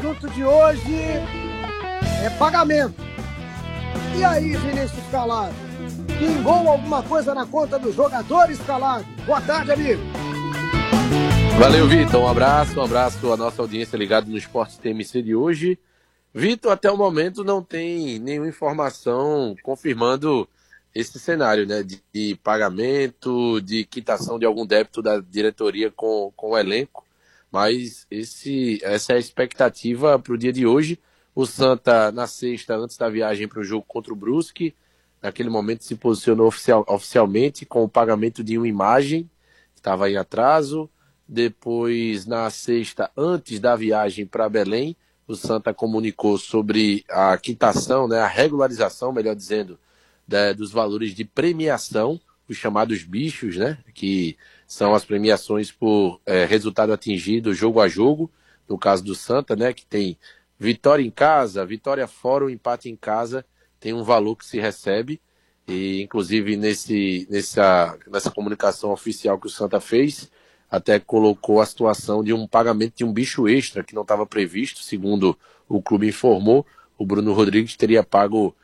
assunto de hoje é pagamento. E aí, Vinícius Calado? Pingou alguma coisa na conta do jogador Calado? Boa tarde, amigo. Valeu, Vitor. Um abraço à nossa audiência ligada no Esporte TMC de hoje. Vitor, até o momento não tem nenhuma informação confirmando esse cenário, né, de pagamento, de quitação de algum débito da diretoria com o elenco. Mas essa é a expectativa para o dia de hoje. O Santa, na sexta, antes da viagem para o jogo contra o Brusque, naquele momento se posicionou oficialmente com o pagamento de uma imagem, que estava em atraso. Depois, na sexta, antes da viagem para Belém, o Santa comunicou sobre a quitação, né, a regularização, melhor dizendo, dos valores de premiação, os chamados bichos, né, que são as premiações por resultado atingido jogo a jogo, no caso do Santa, né, que tem vitória em casa, vitória fora, o empate em casa, tem um valor que se recebe, e inclusive nessa comunicação oficial que o Santa fez, até colocou a situação de um pagamento de um bicho extra que não estava previsto, segundo o clube informou, o Bruno Rodrigues teria pago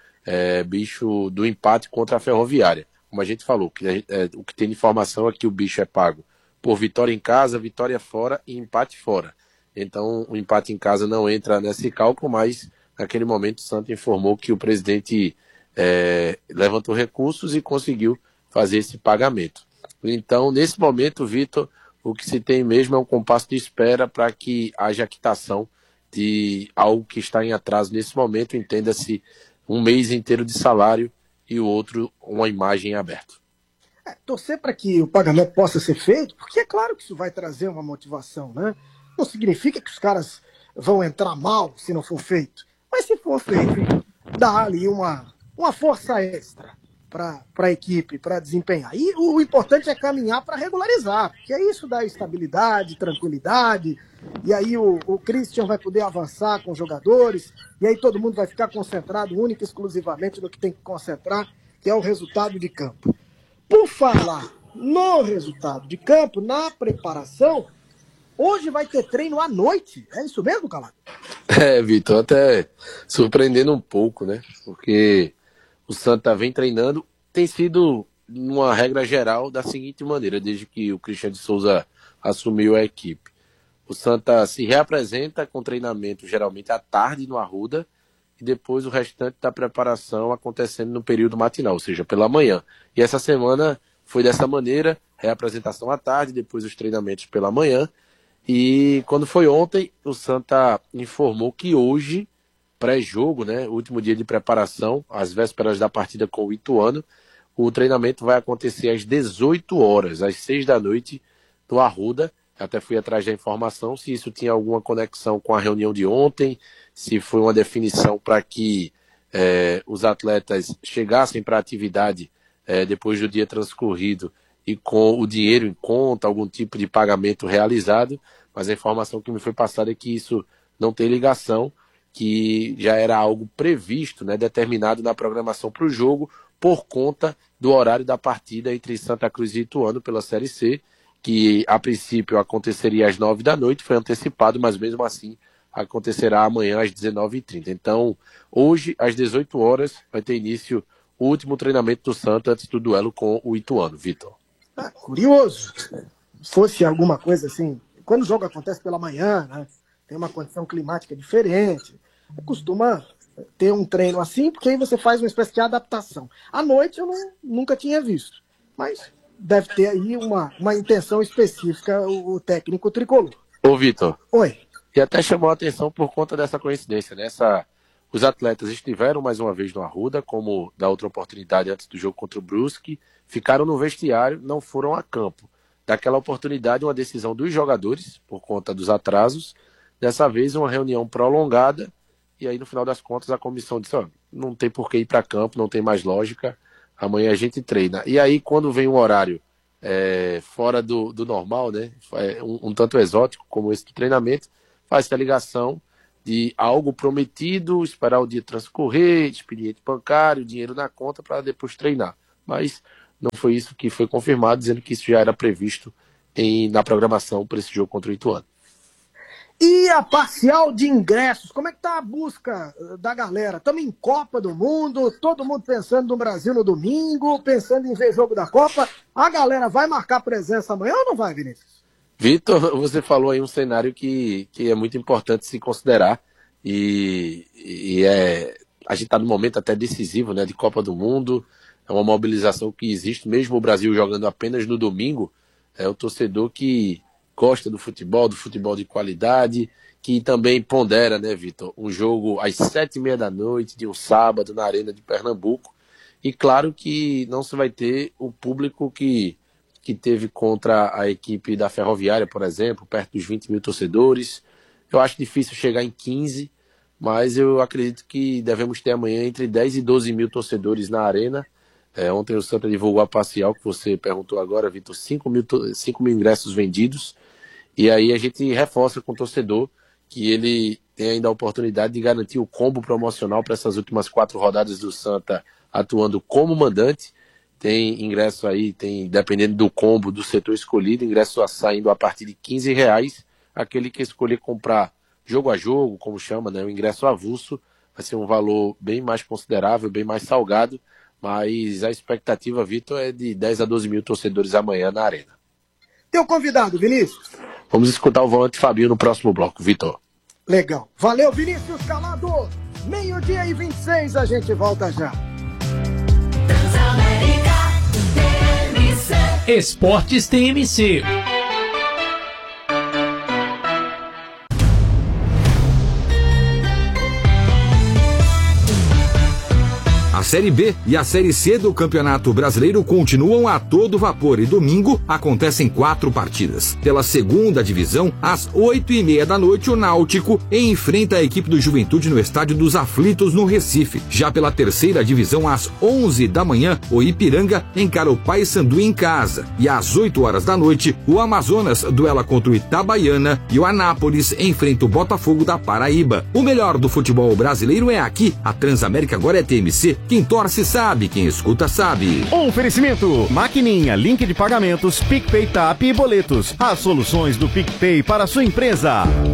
bicho do empate contra a Ferroviária. Como a gente falou, o que tem de informação é que o bicho é pago por vitória em casa, vitória fora e empate fora. Então o empate em casa não entra nesse cálculo, mas naquele momento o Santa informou que o presidente levantou recursos e conseguiu fazer esse pagamento. Então, nesse momento, Vitor, o que se tem mesmo é um compasso de espera para que haja quitação de algo que está em atraso nesse momento, entenda-se um mês inteiro de salário e o outro uma imagem aberta. Torcer para que o pagamento possa ser feito, porque é claro que isso vai trazer uma motivação, né? Não significa que os caras vão entrar mal se não for feito, mas se for feito, dá ali uma força extra para a equipe, para desempenhar. E o importante é caminhar para regularizar, porque isso dá estabilidade, tranquilidade, e aí o Christian vai poder avançar com os jogadores, e aí todo mundo vai ficar concentrado única e exclusivamente no que tem que concentrar, que é o resultado de campo. Por falar no resultado de campo, na preparação, hoje vai ter treino à noite, é isso mesmo, Calado? Vitor, até surpreendendo um pouco, né, porque o Santa vem treinando, tem sido uma regra geral da seguinte maneira, desde que o Cristian de Souza assumiu a equipe. O Santa se reapresenta com treinamento geralmente à tarde no Arruda e depois o restante da preparação acontecendo no período matinal, ou seja, pela manhã. E essa semana foi dessa maneira, reapresentação à tarde, depois os treinamentos pela manhã. E quando foi ontem, o Santa informou que hoje, pré-jogo, né, último dia de preparação, às vésperas da partida com o Ituano, o treinamento vai acontecer às 18 horas, às 6 da noite, no Arruda. Até fui atrás da informação, se isso tinha alguma conexão com a reunião de ontem, se foi uma definição para que os atletas chegassem para a atividade depois do dia transcorrido e com o dinheiro em conta, algum tipo de pagamento realizado, mas a informação que me foi passada é que isso não tem ligação, que já era algo previsto, né, determinado na programação para o jogo, por conta do horário da partida entre Santa Cruz e Ituano pela Série C, que a princípio aconteceria às 9 da noite, foi antecipado, mas mesmo assim acontecerá amanhã às 19h30. Então, hoje, às 18 horas, vai ter início o último treinamento do Santa antes do duelo com o Ituano, Vitor. Curioso. Se fosse alguma coisa assim, quando o jogo acontece pela manhã, né, tem uma condição climática diferente, costuma ter um treino assim, porque aí você faz uma espécie de adaptação. À noite eu nunca tinha visto, mas deve ter aí uma intenção específica o técnico tricolor. Ô, Vitor. Oi. E até chamou a atenção por conta dessa coincidência, né? Os atletas estiveram mais uma vez no Arruda, como da outra oportunidade antes do jogo contra o Brusque, ficaram no vestiário, não foram a campo. Daquela oportunidade, uma decisão dos jogadores, por conta dos atrasos, dessa vez uma reunião prolongada, e aí no final das contas a comissão disse, não tem por que ir para campo, não tem mais lógica, amanhã a gente treina. E aí quando vem um horário fora do normal, né, um tanto exótico como esse do treinamento, faz a ligação de algo prometido, esperar o dia transcorrer, expediente bancário, dinheiro na conta para depois treinar. Mas não foi isso que foi confirmado, dizendo que isso já era previsto na programação para esse jogo contra o Ituano. E a parcial de ingressos, como é que tá a busca da galera? Estamos em Copa do Mundo, todo mundo pensando no Brasil no domingo, pensando em ver jogo da Copa. A galera vai marcar presença amanhã ou não vai, Vinícius? Vitor, você falou aí um cenário que é muito importante se considerar e a gente está num momento até decisivo, né, de Copa do Mundo. É uma mobilização que existe, mesmo o Brasil jogando apenas no domingo. É o torcedor que gosta do futebol de qualidade, que também pondera, né, Vitor, um jogo às 7h30 da noite, de um sábado, na Arena de Pernambuco. E claro que não se vai ter o público que teve contra a equipe da Ferroviária, por exemplo, perto dos 20 mil torcedores. Eu acho difícil chegar em 15, mas eu acredito que devemos ter amanhã entre 10 e 12 mil torcedores na Arena. Ontem o Santa divulgou a parcial, que você perguntou agora, Vitor, 5 mil ingressos vendidos. E aí a gente reforça com o torcedor que ele tem ainda a oportunidade de garantir o combo promocional para essas últimas 4 rodadas do Santa atuando como mandante. Tem ingresso aí, dependendo do combo do setor escolhido, ingresso saindo a partir de R$15. Aquele que escolher comprar jogo a jogo, como chama, né, o ingresso avulso, vai ser um valor bem mais considerável, bem mais salgado, mas a expectativa, Vitor, é de 10 a 12 mil torcedores amanhã na Arena. Teu convidado, Vinícius. Vamos escutar o volante Fabinho no próximo bloco, Vitor. Legal. Valeu, Vinícius Calado. 12h26, a gente volta já. Transamérica TMC. Esportes TMC. A Série B e a Série C do Campeonato Brasileiro continuam a todo vapor e domingo acontecem 4 partidas. Pela segunda divisão, às 8h30 da noite, o Náutico enfrenta a equipe do Juventude no Estádio dos Aflitos, no Recife. Já pela terceira divisão, às 11 da manhã, o Ipiranga encara o Paysandu em casa. E às 8 horas da noite, o Amazonas duela contra o Itabaiana e o Anápolis enfrenta o Botafogo da Paraíba. O melhor do futebol brasileiro é aqui. A Transamérica agora é TMC. Quem torce sabe, quem escuta sabe. Oferecimento: Maquininha, link de pagamentos, PicPay, TAP e boletos. As soluções do PicPay para a sua empresa.